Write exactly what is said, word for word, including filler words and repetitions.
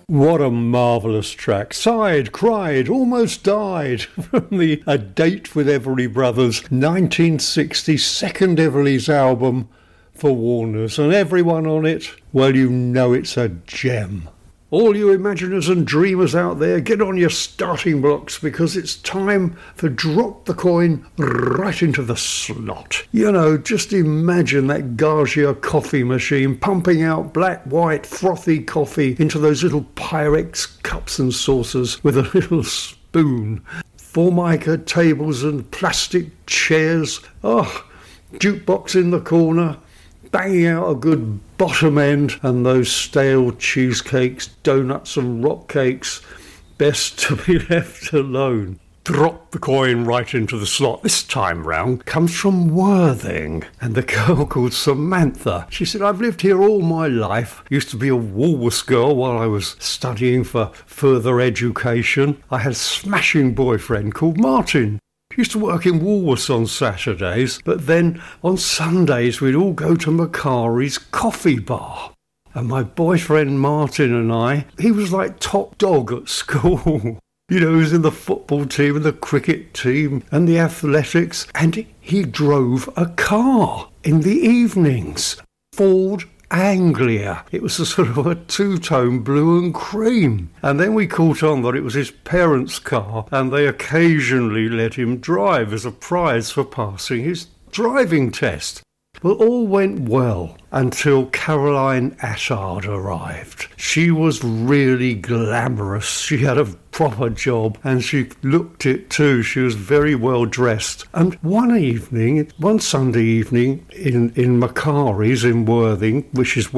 What a marvellous track. Sighed, cried, almost died from the A Date with Everly Brothers, nineteen sixty, second Everly's album for Warner's. And everyone on it, well, you know it's a gem. All you imaginers and dreamers out there, get on your starting blocks because it's time for Drop the Coin right into the slot. You know, just imagine that Gaggia coffee machine pumping out black, white, frothy coffee into those little Pyrex cups and saucers with a little spoon. Formica tables and plastic chairs. Oh, jukebox in the corner. Banging out a good bottom end, and those stale cheesecakes, donuts and rock cakes, best to be left alone. Drop the Coin right into the slot this time round comes from Worthing, and the girl called Samantha. She said, I've lived here all my life. Used to be a Woolworths girl while I was studying for further education. I had a smashing boyfriend called Martin. Used to work in Woolworths on Saturdays, but then on Sundays we'd all go to Macari's coffee bar. And my boyfriend Martin and I, he was like top dog at school. You know, he was in the football team and the cricket team and the athletics, and he drove a car in the evenings. Ford Anglia. It was a sort of a two-tone blue and cream. And then we caught on that it was his parents' car, and they occasionally let him drive as a prize for passing his driving test. Well, all went well until Caroline Attard arrived. She was really glamorous. She had a proper job and she looked it too. She was very well dressed. And one evening, one Sunday evening in, in Macari's in Worthing, which is